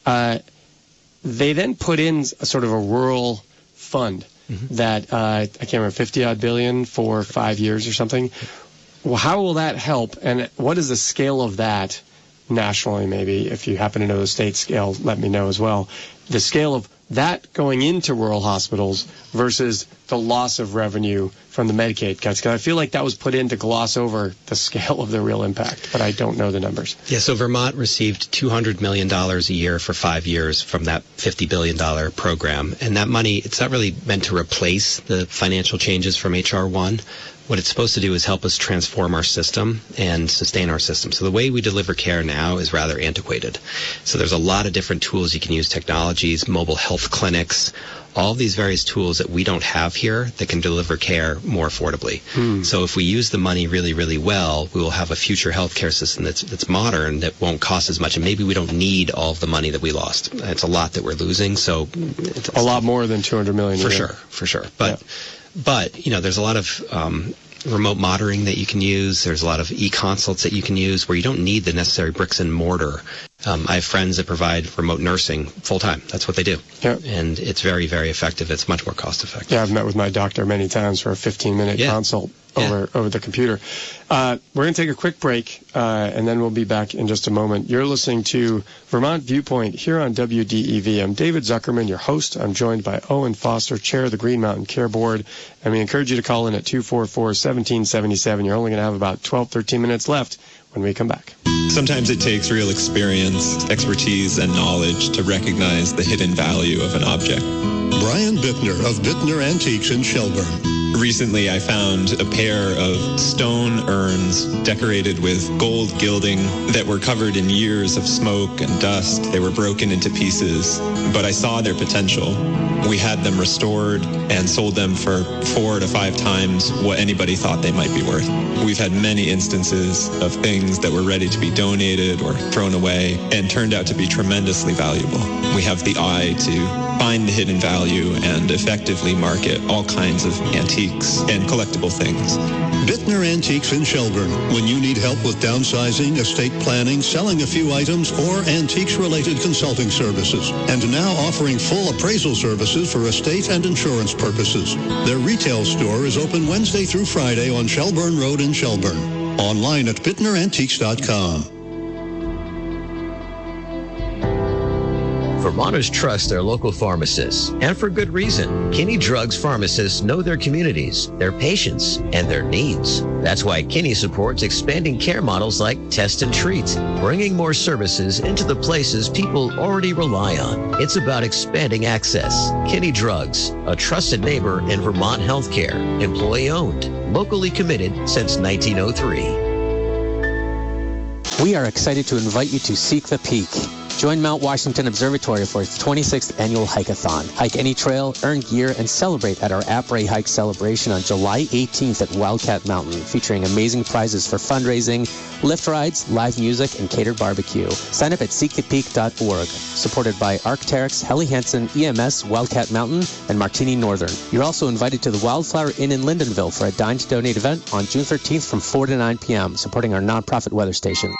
They then put in a sort of a rural fund that I can't remember, 50-odd billion for 5 years or something. Well, how will that help, and what is the scale of that nationally, maybe? If you happen to know the state scale, let me know as well. The scale of that going into rural hospitals versus the loss of revenue from the Medicaid cuts, because I feel like that was put in to gloss over the scale of the real impact, but I don't know the numbers. Yeah, so Vermont received $200 million a year for 5 years from that $50 billion program, and that money, it's not really meant to replace the financial changes from H.R. 1. What it's supposed to do is help us transform our system and sustain our system. So the way we deliver care now is rather antiquated. So there's a lot of different tools you can use, technologies, mobile health clinics, all these various tools that we don't have here that can deliver care more affordably. So if we use the money really, really well, we will have a future healthcare system that's modern, that won't cost as much, and maybe we don't need all of the money that we lost. It's a lot that we're losing, so it's a lot more than $200 million. For sure. But there's a lot of remote monitoring that you can use. There's a lot of e-consults that you can use where you don't need the necessary bricks and mortar. I have friends that provide remote nursing full-time. That's what they do. Yep. And it's very, very effective. It's much more cost-effective. Yeah, I've met with my doctor many times for a 15-minute consult over the computer. We're going to take a quick break, and then we'll be back in just a moment. You're listening to Vermont Viewpoint here on WDEV. I'm David Zuckerman, your host. I'm joined by Owen Foster, chair of the Green Mountain Care Board, and we encourage you to call in at 244-1777. You're only going to have about 12, 13 minutes left when we come back. Sometimes it takes real experience, expertise, and knowledge to recognize the hidden value of an object. Brian Bittner of Bittner Antiques in Shelburne. Recently, I found a pair of stone urns decorated with gold gilding that were covered in years of smoke and dust. They were broken into pieces, but I saw their potential. We had them restored and sold them for 4 to 5 times what anybody thought they might be worth. We've had many instances of things that were ready to be donated or thrown away and turned out to be tremendously valuable. We have the eye to find the hidden value and effectively market all kinds of antiques and collectible things. Bittner Antiques in Shelburne. When you need help with downsizing, estate planning, selling a few items, or antiques-related consulting services. And now offering full appraisal services for estate and insurance purposes. Their retail store is open Wednesday through Friday on Shelburne Road in Shelburne. Online at bittnerantiques.com. Vermonters trust their local pharmacists, and for good reason. Kinney Drugs pharmacists know their communities, their patients, and their needs. That's why Kinney supports expanding care models like Test and Treat, bringing more services into the places people already rely on. It's about expanding access. Kinney Drugs, a trusted neighbor in Vermont healthcare, employee-owned, locally committed since 1903. We are excited to invite you to Seek the Peak. Join Mount Washington Observatory for its 26th annual hike-a-thon. Hike any trail, earn gear, and celebrate at our Après Hike celebration on July 18th at Wildcat Mountain, featuring amazing prizes for fundraising, lift rides, live music, and catered barbecue. Sign up at seekthepeak.org. Supported by Arc'teryx, Helly Hansen, EMS, Wildcat Mountain, and Martini Northern. You're also invited to the Wildflower Inn in Lindenville for a Dine to Donate event on June 13th from 4 to 9 p.m., supporting our nonprofit weather station.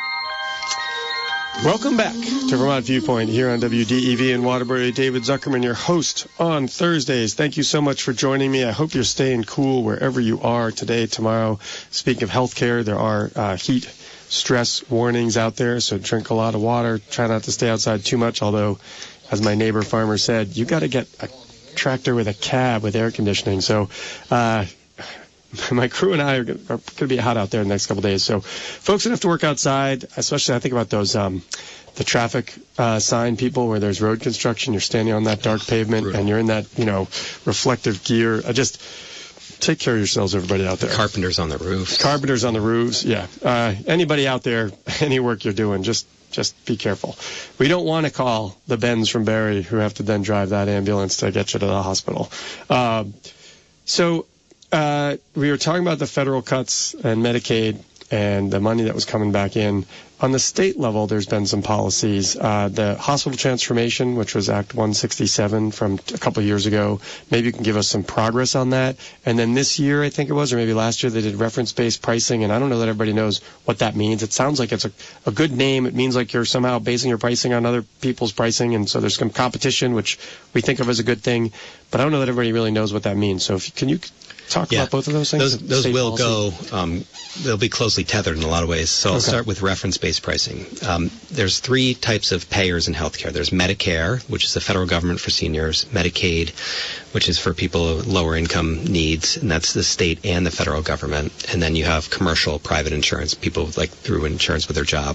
Welcome back to Vermont Viewpoint here on WDEV in Waterbury. David Zuckerman, your host on Thursdays. Thank you so much for joining me. I hope you're staying cool wherever you are today, tomorrow. Speaking of healthcare, there are heat stress warnings out there, so drink a lot of water. Try not to stay outside too much, although, as my neighbor farmer said, you got to get a tractor with a cab with air conditioning. So, my crew and I are going to be hot out there the next couple of days. So folks that have to work outside, especially I think about those the traffic sign people where there's road construction, you're standing on that dark pavement and you're in that, reflective gear. Just take care of yourselves, everybody out there. Carpenters on the roofs. Carpenters on the roofs, yeah. Anybody out there, any work you're doing, just be careful. We don't want to call the Bens from Barrie who have to then drive that ambulance to get you to the hospital. We were talking about the federal cuts and Medicaid and the money that was coming back in. On the state level, there's been some policies. The hospital transformation, which was Act 167 from a couple of years ago, maybe you can give us some progress on that. And then this year, I think it was, or maybe last year, they did reference-based pricing, and I don't know that everybody knows what that means. It sounds like it's a good name. It means like you're somehow basing your pricing on other people's pricing, and so there's some competition, which we think of as a good thing. But I don't know that everybody really knows what that means. So can you talk about both of those things? Those will go, they'll be closely tethered in a lot of ways. So I'll start with reference-based pricing. There's three types of payers in healthcare. There's Medicare, which is the federal government for seniors, Medicaid, which is for people with lower income needs, and that's the state and the federal government. And then you have commercial private insurance, people like through insurance with their job.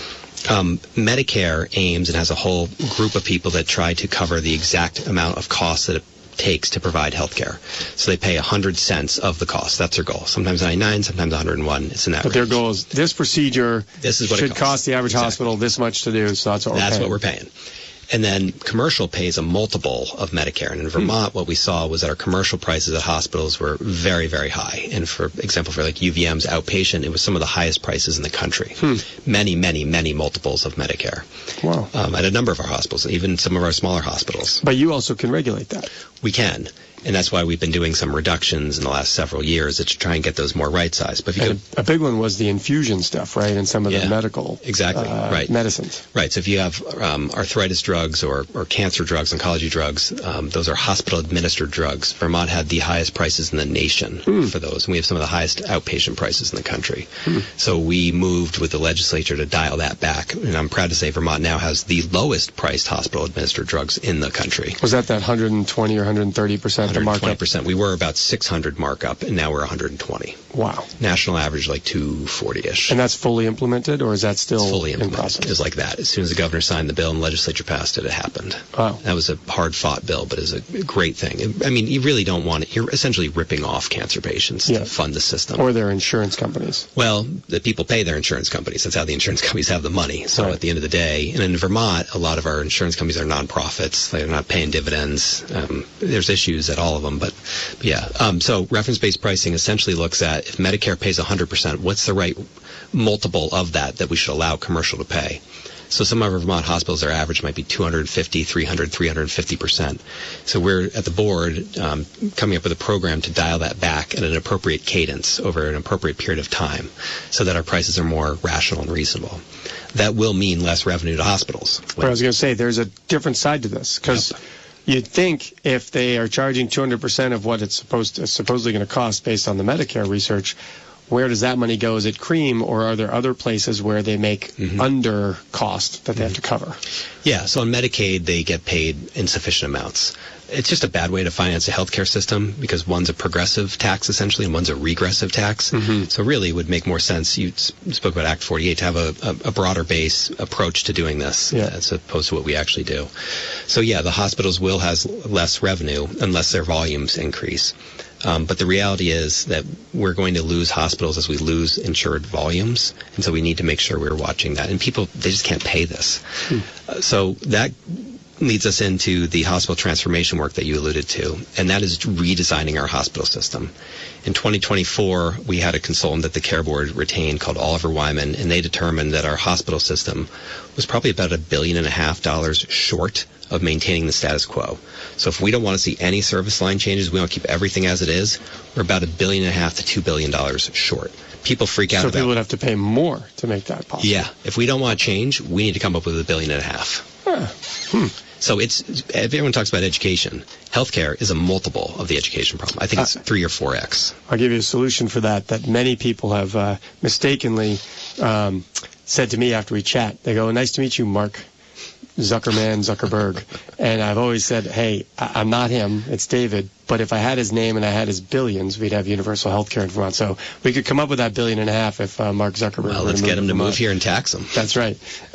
Medicare aims and has a whole group of people that try to cover the exact amount of costs that it takes to provide health care. So they pay 100 cents of the cost. That's their goal. Sometimes 99, sometimes 101. It's in that range. But their goal is this procedure should cost the average exactly. hospital this much to do, so that's what we're paying. And then commercial pays a multiple of Medicare. And in Vermont, what we saw was that our commercial prices at hospitals were very, very high. And for example, for like UVM's outpatient, it was some of the highest prices in the country. Many, many, many multiples of Medicare. Wow. At a number of our hospitals, even some of our smaller hospitals. But you also can regulate that. We can. And that's why we've been doing some reductions in the last several years to try and get those more right-sized. But a big one was the infusion stuff, right, and some of the medical medicines. Right. So if you have arthritis drugs or cancer drugs, oncology drugs, those are hospital-administered drugs. Vermont had the highest prices in the nation for those, and we have some of the highest outpatient prices in the country. So we moved with the legislature to dial that back, and I'm proud to say Vermont now has the lowest-priced hospital-administered drugs in the country. Was that 120 or 130%? 120%. We were about 600 markup, and now we're 120. Wow. National average like 240-ish. And that's fully implemented, or is that still fully implemented? In process? It was like that. As soon as the governor signed the bill and the legislature passed it, it happened. Wow. That was a hard-fought bill, but it's a great thing. I mean, you really don't want it. You're essentially ripping off cancer patients to fund the system. Or their insurance companies. Well, the people pay their insurance companies. That's how the insurance companies have the money. So at the end of the day, and in Vermont, a lot of our insurance companies are nonprofits. They're not paying dividends. There's issues at all of them, but yeah. So reference-based pricing essentially looks at if Medicare pays 100%, what's the right multiple of that we should allow commercial to pay? So some of our Vermont hospitals, their average might be 250, 300, 350%. So we're at the board coming up with a program to dial that back at an appropriate cadence over an appropriate period of time so that our prices are more rational and reasonable. That will mean less revenue to hospitals. But I was going to say, there's a different side to this, because you'd think if they are charging 200% of what it's supposedly going to cost based on the Medicare research, where does that money go? Is it cream, or are there other places where they make under cost that they have to cover? Yeah, so on Medicaid, they get paid insufficient amounts. It's just a bad way to finance a healthcare system because one's a progressive tax, essentially, and one's a regressive tax. So really, it would make more sense, you spoke about Act 48, to have a broader base approach to doing this as opposed to what we actually do. So yeah, the hospitals will have less revenue unless their volumes increase. But the reality is that we're going to lose hospitals as we lose insured volumes, and so we need to make sure we're watching that. And people, they just can't pay this. So that leads us into the hospital transformation work that you alluded to, and that is redesigning our hospital system. In 2024, we had a consultant that the Care Board retained called Oliver Wyman, and they determined that our hospital system was probably about $1.5 billion short of maintaining the status quo. So if we don't want to see any service line changes, we want to keep everything as it is, we're about $1.5 billion to $2 billion short. People freak out so about people would have to pay more to make that possible. Yeah. If we don't want to change, we need to come up with $1.5 billion. So everyone talks about education. Healthcare is a multiple of the education problem. I think it's 3 or 4x. I'll give you a solution for that many people have mistakenly said to me after we chat. They go, "Nice to meet you, Mark Zuckerberg." And I've always said, hey, I'm not him, it's David, but if I had his name and I had his billions, we'd have universal health care in Vermont. So we could come up with that $1.5 billion if Mark Zuckerberg Well, let's get him to move here and tax him. That's right.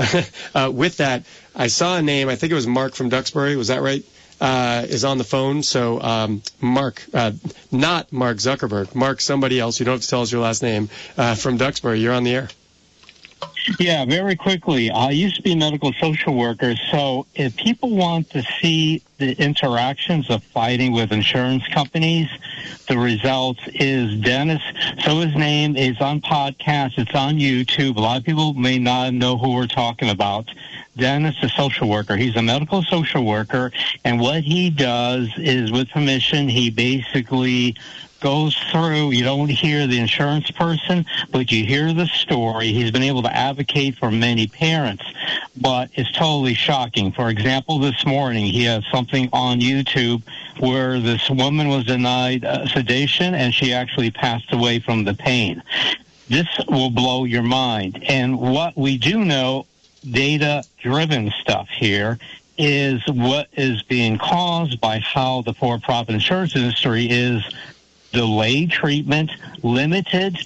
With that, I saw a name, I think it was Mark from Duxbury, was that right? Is on the phone. So Mark, not Mark Zuckerberg, Mark somebody else, you don't have to tell us your last name, from Duxbury, you're on the air. Yeah, very quickly. I used to be a medical social worker, so if people want to see the interactions of fighting with insurance companies, the result is Dennis. So his name is on podcast. It's on YouTube. A lot of people may not know who we're talking about. Dennis, the social worker. He's a medical social worker, and what he does is, with permission, he basically goes through, you don't hear the insurance person, but you hear the story. He's been able to advocate for many parents, but it's totally shocking. For example, this morning, he has something on YouTube where this woman was denied sedation, and she actually passed away from the pain. This will blow your mind. And what we do know, data-driven stuff here, is what is being caused by how the for-profit insurance industry is delayed treatment, limited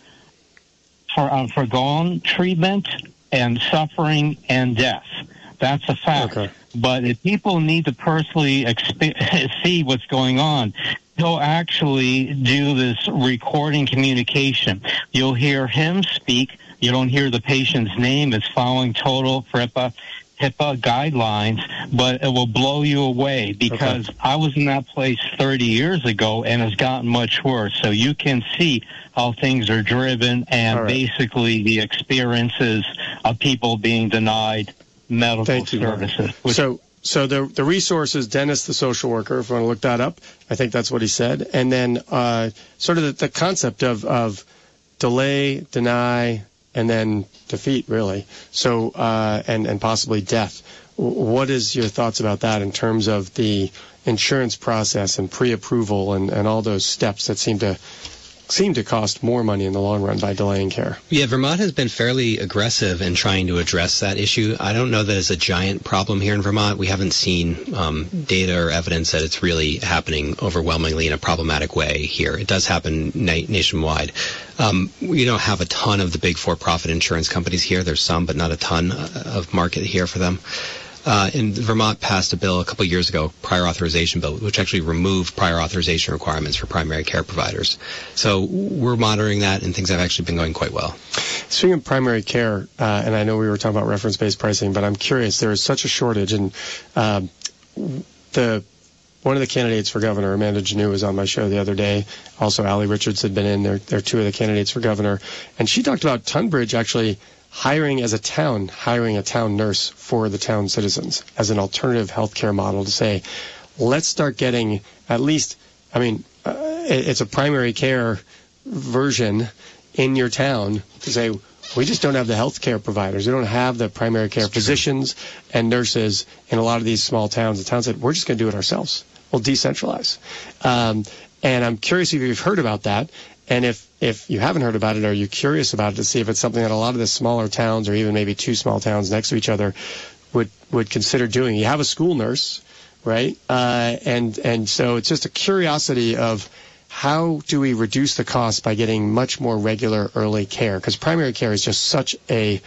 forgone treatment, and suffering and death. That's a fact. Okay. But if people need to personally see what's going on, he'll actually do this recording communication. You'll hear him speak. You don't hear the patient's name. It's following total HIPAA guidelines, but it will blow you away because I was in that place 30 years ago and it's gotten much worse. So you can see how things are driven and basically the experiences of people being denied medical services. So the resources, Dennis, the social worker, if you want to look that up, I think that's what he said. And then sort of the concept of delay, deny, and then defeat, really. So, and possibly death. What is your thoughts about that in terms of the insurance process and pre-approval and all those steps that seem to cost more money in the long run by delaying care? Yeah, Vermont has been fairly aggressive in trying to address that issue. I don't know that it's a giant problem here in Vermont. We haven't seen data or evidence that it's really happening overwhelmingly in a problematic way here. It does happen nationwide. We don't have a ton of the big for-profit insurance companies here. There's some, but not a ton of market here for them. And Vermont passed a bill a couple of years ago, prior authorization bill, which actually removed prior authorization requirements for primary care providers. So we're monitoring that, and things have actually been going quite well. Speaking of primary care, and I know we were talking about reference-based pricing, but I'm curious, there is such a shortage, and one of the candidates for governor, Amanda Jannou, was on my show the other day. Also, Allie Richards had been in. They're two of the candidates for governor. And she talked about Tunbridge actually hiring a town nurse for the town citizens as an alternative healthcare model to say, let's start getting at least, it's a primary care version in your town to say, we just don't have the healthcare providers. We don't have the primary care physicians and nurses in a lot of these small towns. The town said, we're just going to do it ourselves. We'll decentralize. And I'm curious if you've heard about that. And if you haven't heard about it, or you're curious about it, to see if it's something that a lot of the smaller towns, or even maybe two small towns next to each other, would consider doing. You have a school nurse, right? And so it's just a curiosity of, how do we reduce the cost by getting much more regular early care? Because primary care is just such a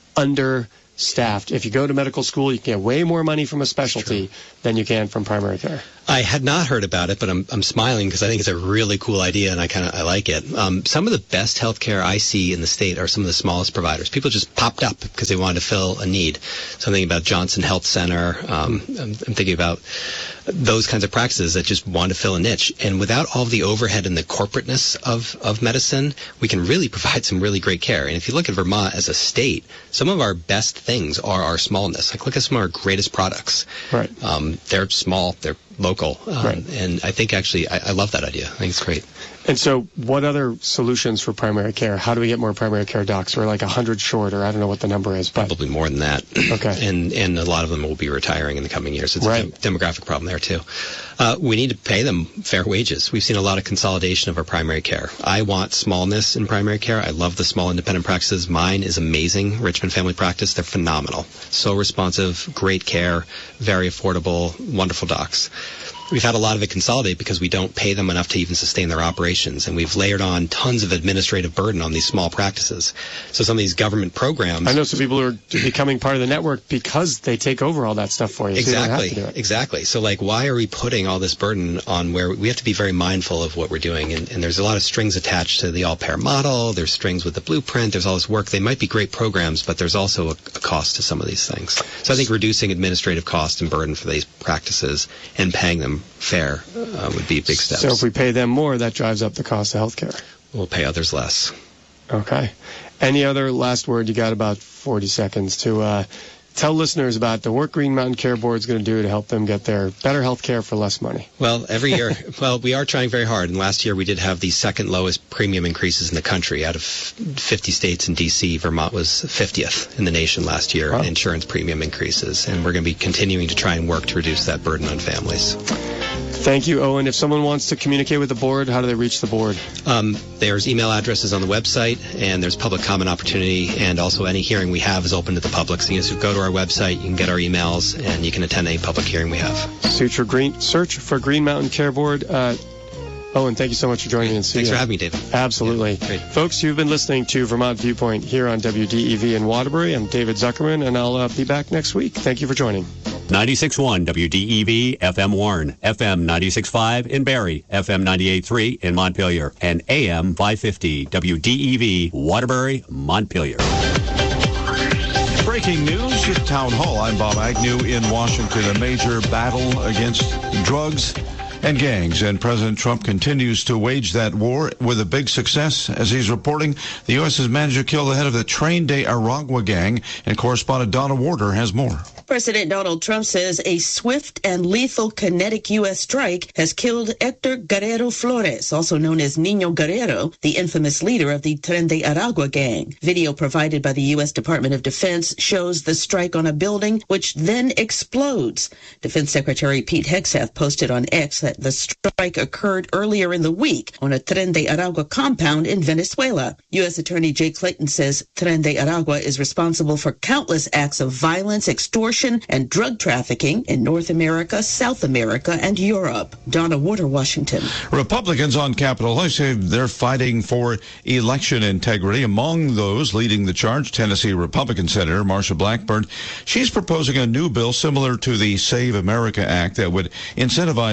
understaffed. If you go to medical school, you can get way more money from a specialty than you can from primary care. I had not heard about it, but I'm smiling because I think it's a really cool idea, and I like it. Some of the best healthcare I see in the state are some of the smallest providers. People just popped up because they wanted to fill a need. Something about Johnson Health Center. I'm thinking about those kinds of practices that just want to fill a niche. And without all the overhead and the corporateness of medicine, we can really provide some really great care. And if you look at Vermont as a state, some of our best things are our smallness. Like, look at some of our greatest products. Right. They're small. They're local. Right. And I think actually I love that idea. I think it's great. And so what other solutions for primary care? How do we get more primary care docs? We're like 100 short, or I don't know what the number is. But probably more than that. Okay. And a lot of them will be retiring in the coming years. It's a demographic problem there, too. We need to pay them fair wages. We've seen a lot of consolidation of our primary care. I want smallness in primary care. I love the small independent practices. Mine is amazing. Richmond Family Practice, they're phenomenal. So responsive, great care, very affordable, wonderful docs. We've had a lot of it consolidate because we don't pay them enough to even sustain their operations, and we've layered on tons of administrative burden on these small practices. So some of these government programs... I know some people who are becoming part of the network because they take over all that stuff for you. Exactly, so you don't have to do it. Exactly. So, why are we putting all this burden on where we have to be very mindful of what we're doing? And there's a lot of strings attached to the all-pair model. There's strings with the blueprint. There's all this work. They might be great programs, but there's also a cost to some of these things. So I think reducing administrative cost and burden for these practices and paying them fair would be big steps. So if we pay them more, that drives up the cost of healthcare. We'll pay others less. Okay. Any other last word? You got about 40 seconds to tell listeners about the work Green Mountain Care Board is going to do to help them get their better health care for less money. Well, every year, we are trying very hard. And last year we did have the second lowest premium increases in the country. Out of 50 states in D.C., Vermont was 50th in the nation last year in insurance premium increases. And we're going to be continuing to try and work to reduce that burden on families. Thank you, Owen. If someone wants to communicate with the board, how do they reach the board? There's email addresses on the website, and there's public comment opportunity, and also any hearing we have is open to the public. So you just go to our website, you can get our emails, and you can attend any public hearing we have. Search for Green Mountain Care Board. Owen, thank you so much for joining me. Thanks for having me, David. Absolutely. Yeah, folks, you've been listening to Vermont Viewpoint here on WDEV in Waterbury. I'm David Zuckerman, and I'll be back next week. Thank you for joining. 96.1 WDEV FM Warren, FM 96.5 in Barrie, FM 98.3 in Montpelier, and AM 550 WDEV Waterbury, Montpelier. Breaking news at Town Hall. I'm Bob Agnew in Washington. A major battle against drugs and gangs, and President Trump continues to wage that war with a big success. As he's reporting, the U.S. has managed to kill the head of the Tren de Aragua gang, and correspondent Donna Warder has more. President Donald Trump says a swift and lethal kinetic U.S. strike has killed Hector Guerrero Flores, also known as Niño Guerrero, the infamous leader of the Tren de Aragua gang. Video provided by the U.S. Department of Defense shows the strike on a building, which then explodes. Defense Secretary Pete Hegseth posted on X that the strike occurred earlier in the week on a Tren de Aragua compound in Venezuela. U.S. Attorney Jay Clayton says Tren de Aragua is responsible for countless acts of violence, extortion, and drug trafficking in North America, South America, and Europe. Donna Warder, Washington. Republicans on Capitol Hill say they're fighting for election integrity. Among those leading the charge, Tennessee Republican Senator Marsha Blackburn. She's proposing a new bill similar to the Save America Act that would incentivize states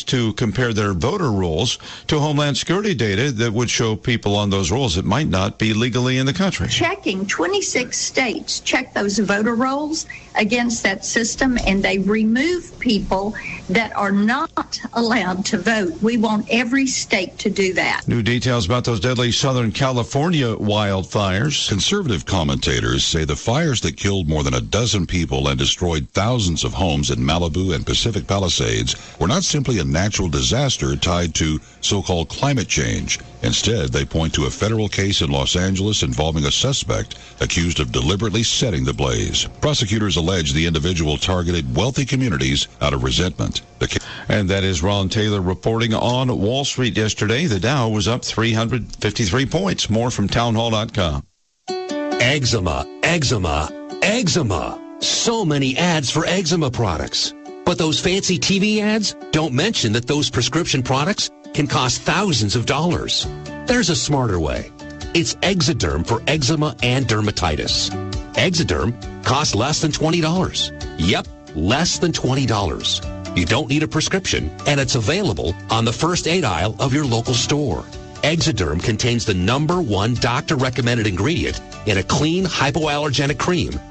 states to compare their voter rolls to Homeland Security data that would show people on those rolls that might not be legally in the country. Checking 26 states check those voter rolls against that system, and they remove people that are not allowed to vote. We want every state to do that. New details about those deadly Southern California wildfires. Conservative commentators say the fires that killed more than a dozen people and destroyed thousands of homes in Malibu and Pacific Palisades were not simply a natural disaster tied to so-called climate change. Instead, they point to a federal case in Los Angeles involving a suspect accused of deliberately setting the blaze. Prosecutors allege the individual targeted wealthy communities out of resentment. And that is Ron Taylor reporting on Wall Street yesterday. The Dow was up 353 points. More from townhall.com. Eczema, eczema, eczema. So many ads for eczema products. But those fancy TV ads don't mention that those prescription products can cost thousands of dollars. There's a smarter way. It's Exoderm for eczema and dermatitis. Exoderm costs less than $20. Yep, less than $20. You don't need a prescription, and it's available on the first aid aisle of your local store. Exoderm contains the #1 doctor-recommended ingredient in a clean, hypoallergenic cream